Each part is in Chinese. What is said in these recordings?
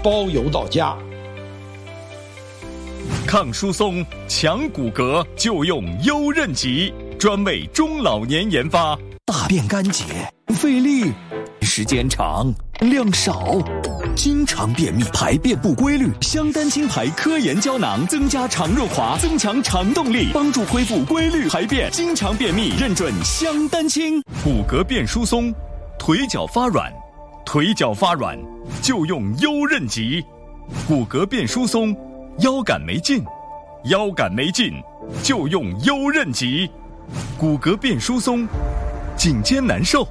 包邮到家。 抗疏松、强骨骼就用优韧极，专为中老年研发。 大便干结，费力，时间长，量少，经常便秘，排便不规律。香丹青牌科研胶囊增加肠润滑，增强肠动力，帮助恢复规律排便。经常便秘，认准香丹青。 骨骼变疏松，腿脚发软就用优韧极。骨骼变疏松，腰杆没劲就用优韧极。骨骼变疏松，颈肩难受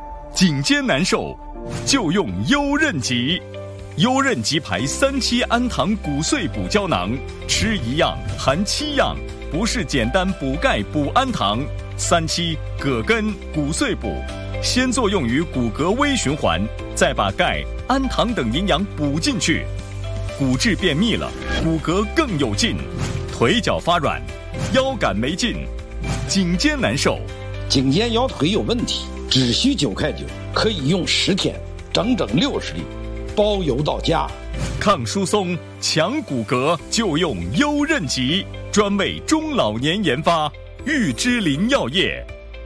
就用优韧极。优韧极牌3期氨糖骨碎补胶囊，吃一样含7样，不是简单补钙补氨糖。3期葛根骨碎补，先作用于骨骼微循环，再把钙、氨糖等营养补进去。骨质便秘了，骨骼更有劲，腿脚发软，腰杆没劲，颈肩难受， 颈肩腰腿有问题，只需9块9，可以用10天，整整60粒，包邮到家。 抗疏松、强骨骼就用优韧极，专为中老年研发。玉芝林药业。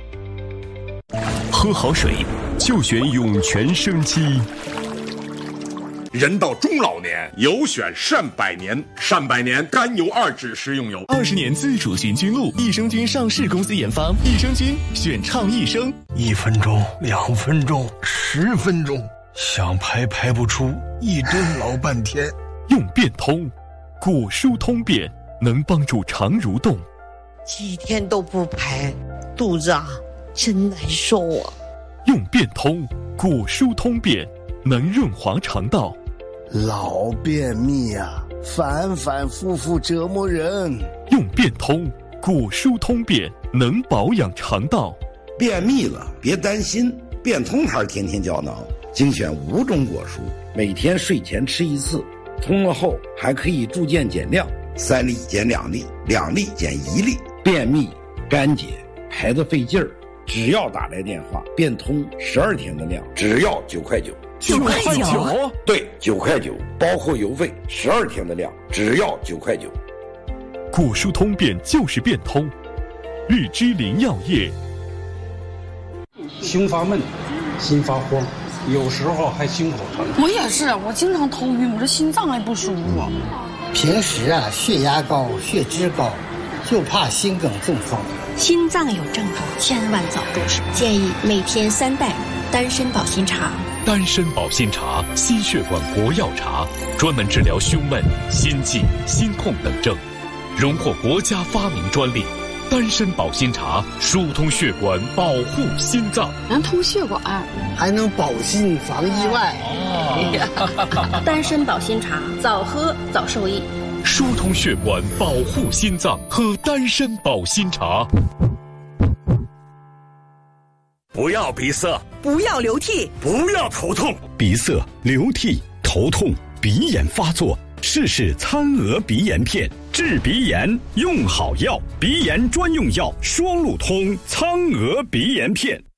喝好水就选涌泉生机。 人到中老年，有选善百年。善百年甘油2酯食用油 ，20年自主寻菌露，益生菌上市公司研发，益生菌选畅益生。 1分钟、2分钟、10分钟，想排不出，一顿老半天。 用变通，果蔬通便，能帮助肠蠕动。 几天都不排，肚子真难受啊。 用变通，果蔬通便，能润滑肠道。 老便秘反复复折磨人。 用变通，果蔬通便，能保养肠道。 便秘了别担心，变通牌天天胶囊精选5种果蔬，每天睡前吃1次，通了后还可以逐渐减量，3粒减2粒，2粒减1粒。便秘、干结、排得费劲儿，只要打来电话，变通12天的量，只要9块9。 9块9？ 对，9块9，包括邮费，12天的量，只要9块9。 果蔬通便就是变通。玉芝林药业。 胸发闷，心发慌，有时候还心口疼。 我也是，我经常头晕，我这心脏还不舒服。 平时血压高、血脂高，就怕心梗中风。 心脏有症状，千万早重视。建议每天3袋丹参保心茶。 丹参保心茶，心血管活药茶，专门治疗胸闷、心悸、心痛等症，荣获国家发明专利。丹参保心茶疏通血管，保护心脏， 能通血管， 还能保心防意外。 丹参保心茶，早喝早受益。 疏通血管，保护心脏，喝丹参保心茶。 不要鼻塞， 不要流涕， 不要头痛。 鼻塞、流涕、头痛、鼻炎发作，试试苍娥鼻炎片，治鼻炎用好药，鼻炎专用药双路通苍娥鼻炎片。